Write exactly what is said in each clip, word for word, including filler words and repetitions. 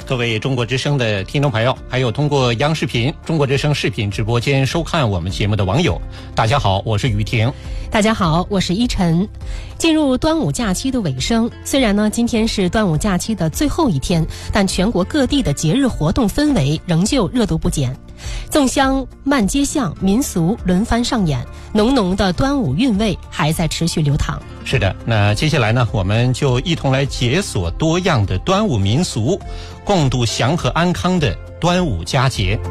各位中国之声的听众朋友，还有通过央视频、中国之声视频直播间收看我们节目的网友，大家好，我是雨婷。 大家好，我是依晨。进入端午假期的尾声，虽然呢今天是端午假期的最后一天，但全国各地的节日活动氛围仍旧热度不减。粽香、慢街巷、民俗轮番上演，浓浓的端午韵味还在持续流淌。 是的，那接下来呢，我们就一同来解锁多样的端午民俗，共度祥和安康的端午佳节。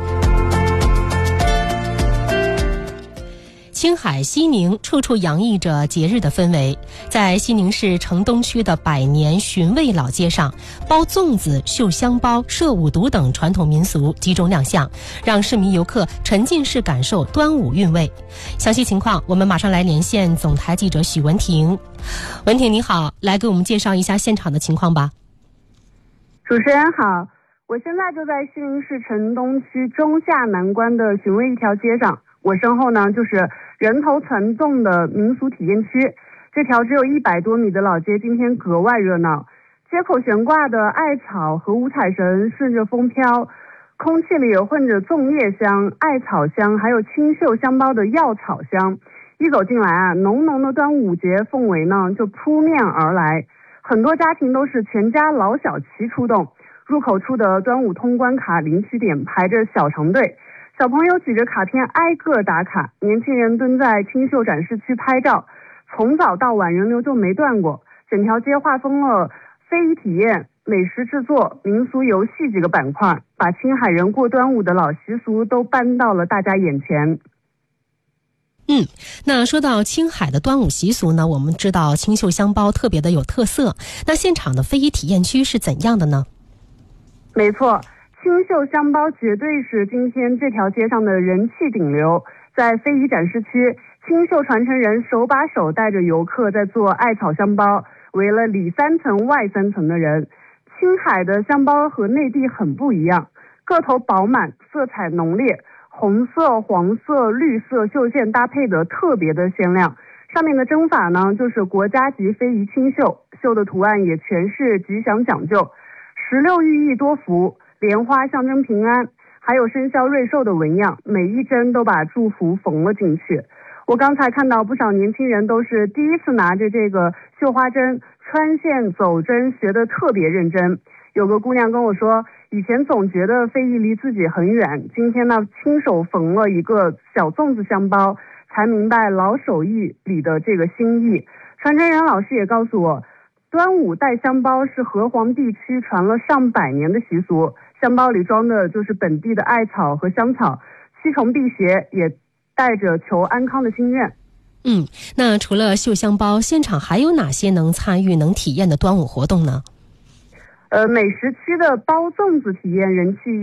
青海西宁处处洋溢着节日的氛围，在西宁市城东区的百年寻味老街上，包粽子、绣香包、射五毒等传统民俗集中亮相，让市民游客沉浸式感受端午韵味。详细情况我们马上来连线总台记者许文婷。文婷你好，来给我们介绍一下现场的情况吧。 主持人好，我现在就在西宁市城东区中下南关的寻味一条街上，我身后呢就是人头攒动的民俗体验区。这条只有一百多米的老街今天格外热闹，街口悬挂的艾草和五彩绳顺着风飘，空气里有混着粽叶香、艾草香，还有清秀香包的药草香。一走进来啊，浓浓的端午节氛围呢就扑面而来，很多家庭都是全家老小齐出动，入口处的端午通关卡领取点排着小长队，小朋友举着卡片挨个打卡，年轻人蹲在清秀展示区拍照，从早到晚人流就没断过。整条街划分了非遗体验、美食制作、民俗游戏几个板块，把青海人过端午的老习俗都搬到了大家眼前。 嗯，那说到青海的端午习俗呢，我们知道清秀香包特别的有特色，那现场的非遗体验区是怎样的呢？ 没错，清秀香包绝对是今天这条街上的人气顶流。在非遗展示区，清秀传承人手把手带着游客在做艾草香包，围了里三层外三层的人。青海的香包和内地很不一样，个头饱满，色彩浓烈，红色、黄色、绿色绣线搭配的特别的鲜亮。上面的针法呢就是国家级非遗青绣，绣的图案也全是吉祥讲究，石榴寓意多福，莲花象征平安，还有生肖瑞兽的纹样，每一针都把祝福缝了进去。我刚才看到不少年轻人都是第一次拿着这个绣花针穿线走针，学得特别认真。有个姑娘跟我说，以前总觉得非遗离自己很远，今天呢亲手缝了一个小粽子香包，才明白老手艺里的这个心意。传承人老师也告诉我，端午带香包是河湟地区传了上百年的习俗，香包里装的就是本地的艾草和香草，驱虫辟邪，也带着求安康的心愿。 嗯，那除了绣香包，现场还有哪些能参与、能体验的端午活动呢？ 呃，美食区的包粽子体验人气